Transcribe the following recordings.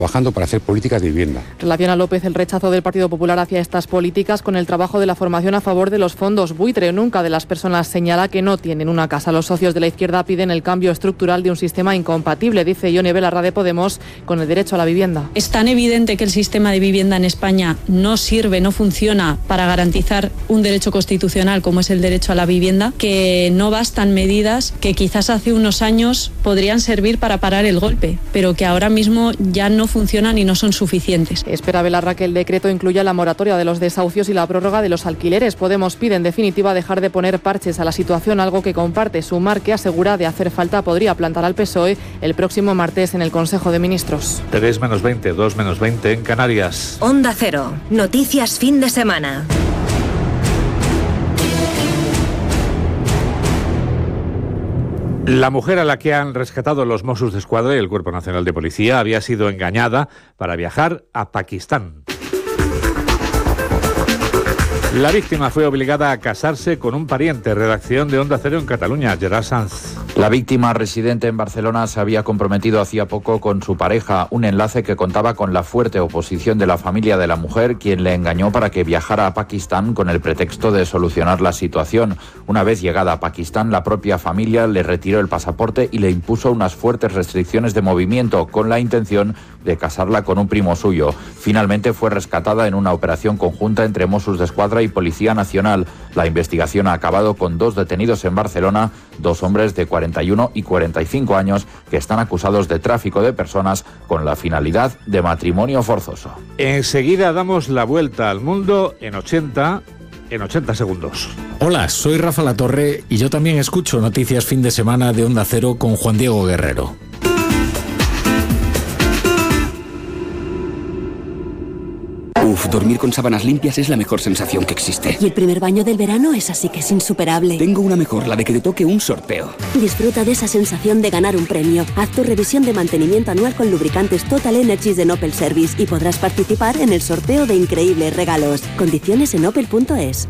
trabajando para hacer políticas de vivienda. Relaciona López el rechazo del Partido Popular hacia estas políticas con el trabajo de la formación a favor de los fondos buitre. Nunca de las personas señala que no tienen una casa. Los socios de la izquierda piden el cambio estructural de un sistema incompatible, dice Ione Belarra de Podemos, con el derecho a la vivienda. Es tan evidente que el sistema de vivienda en España no sirve, no funciona para garantizar un derecho constitucional como es el derecho a la vivienda, que no bastan medidas que quizás hace unos años podrían servir para parar el golpe, pero que ahora mismo ya no funcionan y no son suficientes. Espera Belarra que el decreto incluya la moratoria de los desahucios y la prórroga de los alquileres. Podemos pide en definitiva dejar de poner parches a la situación, algo que comparte. Sumar, que asegura de hacer falta podría plantar al PSOE el próximo martes en el Consejo de Ministros. 3 menos 20, 2 menos 20 en Canarias. Onda Cero, noticias fin de semana. La mujer a la que han rescatado los Mossos d'Esquadra y el Cuerpo Nacional de Policía había sido engañada para viajar a Pakistán. La víctima fue obligada a casarse con un pariente. Redacción de Onda Cero en Cataluña, Gerard Sanz. La víctima, residente en Barcelona, se había comprometido hacía poco con su pareja, un enlace que contaba con la fuerte oposición de la familia de la mujer, quien le engañó para que viajara a Pakistán con el pretexto de solucionar la situación. Una vez llegada a Pakistán, la propia familia le retiró el pasaporte y le impuso unas fuertes restricciones de movimiento, con la intención de casarla con un primo suyo. Finalmente fue rescatada en una operación conjunta entre Mossos d'Esquadra y Policía Nacional. La investigación ha acabado con 2 detenidos en Barcelona, 2 hombres de 41 y 45 años que están acusados de tráfico de personas con la finalidad de matrimonio forzoso. Enseguida damos la vuelta al mundo en 80 segundos. Hola, soy Rafa Latorre y yo también escucho Noticias Fin de Semana de Onda Cero con Juan Diego Guerrero. Dormir con sábanas limpias es la mejor sensación que existe. Y el primer baño del verano es así que es insuperable. Tengo una mejor, la de que te toque un sorteo. Disfruta de esa sensación de ganar un premio. Haz tu revisión de mantenimiento anual con lubricantes Total Energies de Opel Service y podrás participar en el sorteo de increíbles regalos. Condiciones en opel.es.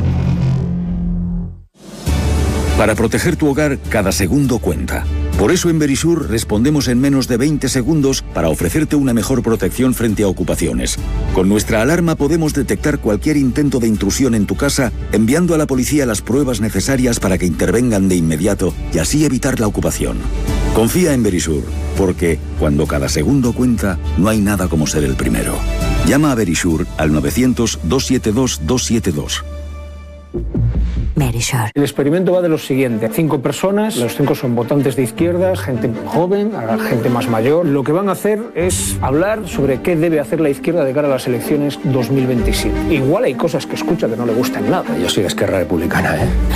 Para proteger tu hogar, cada segundo cuenta. Por eso en Verisur respondemos en menos de 20 segundos para ofrecerte una mejor protección frente a ocupaciones. Con nuestra alarma podemos detectar cualquier intento de intrusión en tu casa, enviando a la policía las pruebas necesarias para que intervengan de inmediato y así evitar la ocupación. Confía en Verisur, porque cuando cada segundo cuenta, no hay nada como ser el primero. Llama a Verisur al 900-272-272. Verisur. El experimento va de lo siguiente: 5 personas, los 5 son votantes de izquierdas, gente joven, gente más mayor. Lo que van a hacer es hablar sobre qué debe hacer la izquierda de cara a las elecciones 2027. Igual hay cosas que escucha que no le gustan nada. Yo soy de Esquerra Republicana,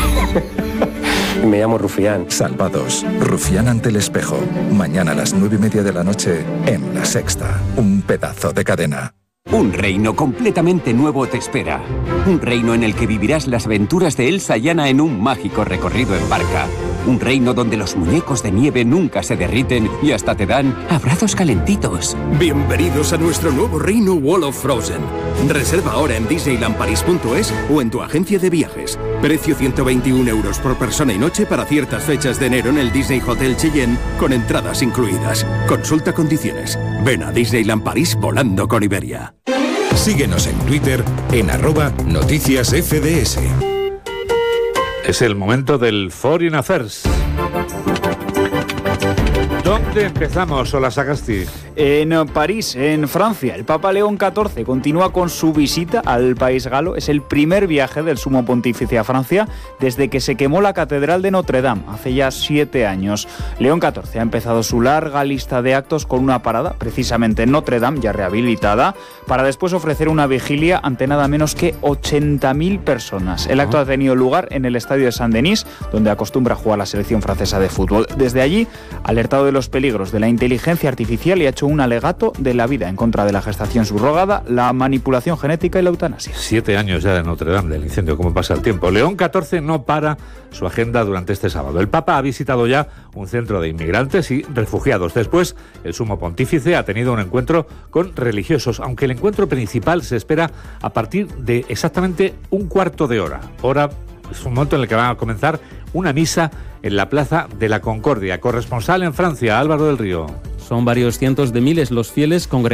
Me llamo Rufián. Salvados. Rufián ante el espejo. Mañana a las 9:30 de la noche en La Sexta. Un pedazo de cadena. Un reino completamente nuevo te espera. Un reino en el que vivirás las aventuras de Elsa y Anna en un mágico recorrido en barca. Un reino donde los muñecos de nieve nunca se derriten y hasta te dan abrazos calentitos. Bienvenidos a nuestro nuevo reino Wall of Frozen. Reserva ahora en disneylandparis.es o en tu agencia de viajes. Precio 121 € por persona y noche para ciertas fechas de enero en el Disney Hotel Cheyenne con entradas incluidas. Consulta condiciones. Ven a Disneyland París volando con Iberia. Síguenos en Twitter en @noticiasfds. Es el momento del Foreign Affairs. ¿Dónde empezamos, Ola Sagasti? En París, en Francia. El Papa León XIV continúa con su visita al país galo. Es el primer viaje del Sumo Pontífice a Francia desde que se quemó la Catedral de Notre Dame, hace ya 7 años. León XIV ha empezado su larga lista de actos con una parada, precisamente en Notre Dame, ya rehabilitada, para después ofrecer una vigilia ante nada menos que 80.000 personas. El acto ha tenido lugar en el estadio de Saint-Denis, donde acostumbra jugar la selección francesa de fútbol. Desde allí, alertado de los peligros de la inteligencia artificial, y ha hecho un alegato de la vida en contra de la gestación subrogada, la manipulación genética y la eutanasia. 7 años ya de Notre Dame, del incendio, cómo pasa el tiempo. León XIV no para su agenda durante este sábado. El Papa ha visitado ya un centro de inmigrantes y refugiados. Después, el Sumo Pontífice ha tenido un encuentro con religiosos, aunque el encuentro principal se espera a partir de exactamente un cuarto de hora. Es un momento en el que va a comenzar una misa en la Plaza de la Concordia. Corresponsal en Francia, Álvaro del Río. Son varios cientos de miles los fieles congregados